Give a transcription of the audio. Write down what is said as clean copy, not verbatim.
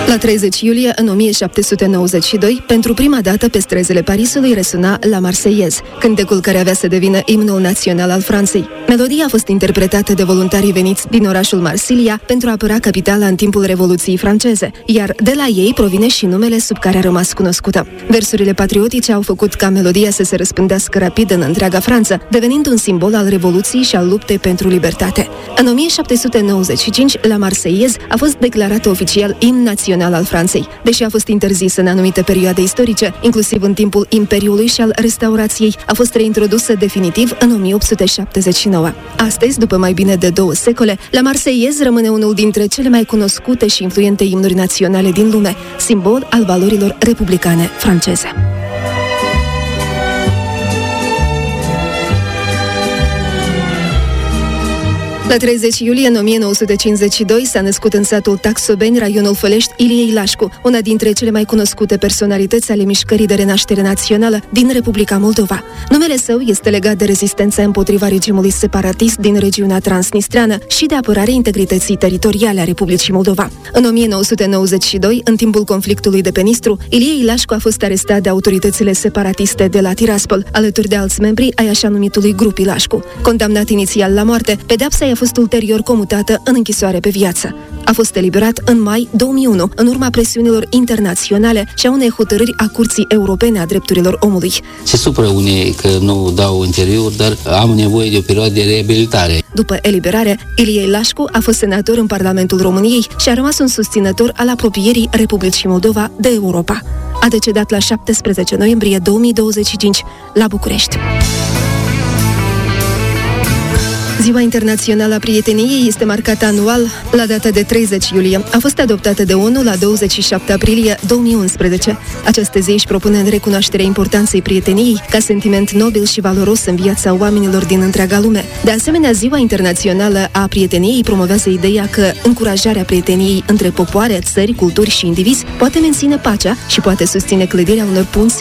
La 30 iulie, în 1792, pentru prima dată pe străzile Parisului resuna La Marseillaise, cântecul care avea să devină imnul național al Franței. Melodia a fost interpretată de voluntarii veniți din orașul Marsilia pentru a apăra capitala în timpul Revoluției franceze, iar de la ei provine și numele sub care a rămas cunoscută. Versurile patriotice au făcut ca melodia să se răspândească rapid în întreaga Franță, devenind un simbol al Revoluției și al luptei pentru libertate. În 1795, La Marseillaise a fost declarată oficial imn național al Franței, deși a fost interzis în anumite perioade istorice, inclusiv în timpul Imperiului și al Restaurației, a fost reintrodusă definitiv în 1879. Astăzi, după mai bine de 2 secole, La Marseillaise rămâne unul dintre cele mai cunoscute și influente imnuri naționale din lume, simbol al valorilor republicane franceze. La 30 iulie 1952 s-a născut în satul Taxobeni, raionul Fălești, Ilie Ilascu, una dintre cele mai cunoscute personalități ale mișcării de renaștere națională din Republica Moldova. Numele său este legat de rezistența împotriva regimului separatist din regiunea transnistreană și de apărarea integrității teritoriale a Republicii Moldova. În 1992, în timpul conflictului de pe Nistru, Ilie Ilascu a fost arestat de autoritățile separatiste de la Tiraspol, alături de alți membri ai așa numitului grup Ilascu. Condamnat inițial la moarte, pedeapsa a fost ulterior comutată în închisoare pe viață. A fost eliberat în mai 2001, în urma presiunilor internaționale și a unei hotărâri a Curții Europene a Drepturilor Omului. Se supără unii că nu dau interior, dar am nevoie de o perioadă de reabilitare. După eliberare, Ilie Ilascu a fost senator în Parlamentul României și a rămas un susținător al apropierii Republicii Moldova de Europa. A decedat la 17 noiembrie 2025 la București. Ziua Internațională a Prieteniei este marcată anual la data de 30 iulie. A fost adoptată de ONU la 27 aprilie 2011. Această zi își propune în recunoașterea importanței prieteniei ca sentiment nobil și valoros în viața oamenilor din întreaga lume. De asemenea, Ziua Internațională a Prieteniei promovează ideea că încurajarea prieteniei între popoare, țări, culturi și indivizi poate menține pacea și poate susține clădirea unor punți